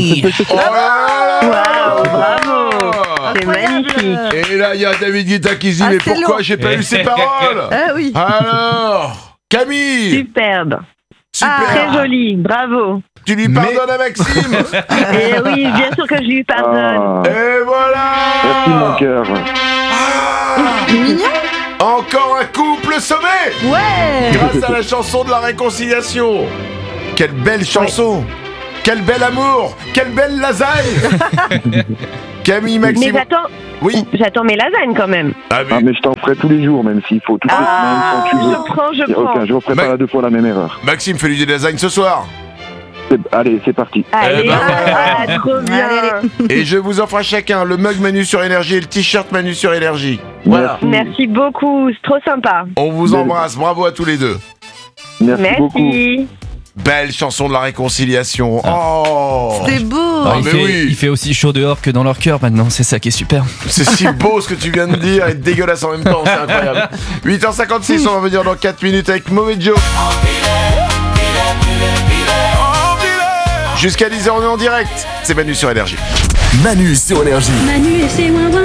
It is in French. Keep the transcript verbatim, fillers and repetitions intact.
Camille. Oh là là. Waouh, bravo. C'est magnifique. Et là, il y a David Guetta qui dit, Ah, mais c'est pourquoi long. j'ai pas eu ces paroles? Ah oui. Alors, Camille, Superbe. super. Très joli. Bravo. Tu lui pardonnes à Maxime. Et oui, bien sûr que je lui pardonne. Ah, Et voilà. merci mon cœur. Ah, Mignon. encore un couple sauvé Ouais. grâce à la chanson de la réconciliation. Quelle belle chanson. Quel bel amour. Quelle belle lasagne. Camille, Mais Maxime. j'attends, Oui. j'attends mes lasagnes quand même. Ah, Ah, mais mais je t'en ferai tous les jours, même s'il faut, toutes les Ah, semaines, quand tu veux. je prends, je Y a prends. aucun, je referai Mais- pas deux fois la même erreur. Maxime, fais-lui des lasagnes ce soir. C'est- Allez, c'est parti. Allez, Eh ben, ah, trop bien. Allez, Et je vous offre à chacun le mug Manu sur Énergie et le t-shirt Manu sur Énergie. Voilà. Merci beaucoup, c'est trop sympa. On vous Belle- embrasse. Bravo à tous les deux. Merci, beaucoup. Merci. Belle chanson de la réconciliation. Oh, C'est beau. Ah, Ah, il, mais fait, oui. il fait aussi chaud dehors que dans leur cœur maintenant, c'est ça qui est super. c'est si beau ce que tu viens de dire et dégueulasse en même temps, c'est incroyable. huit heures cinquante-six, on va venir dans quatre minutes avec Mauvais Joe. Jusqu'à dix heures, on est en direct. C'est Manu sur Énergie. Manu sur Énergie. Manu et ses ouin